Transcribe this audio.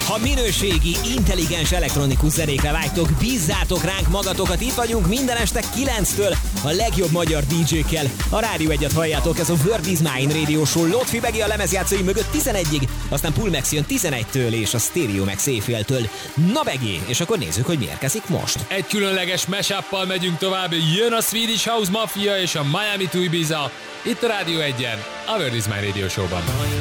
Ha minőségi, intelligens elektronikus zenékre vágytok, bízzátok ránk magatokat, itt vagyunk minden este 9-től a legjobb magyar DJ-kkel. A Rádió 1-et halljátok, ez a World is Mine Radio Show. Lotfi Begi a lemezjátszói mögött 11-ig, aztán Pulmax jön 11-től és a Stereo Max éjféltől. Na Begi, és akkor nézzük, hogy mi érkezik most. Egy különleges mashuppal megyünk tovább, jön a Swedish House Mafia és a Miami to Ibiza, itt a Rádió 1-en, a World is Mine Radio Show-ban.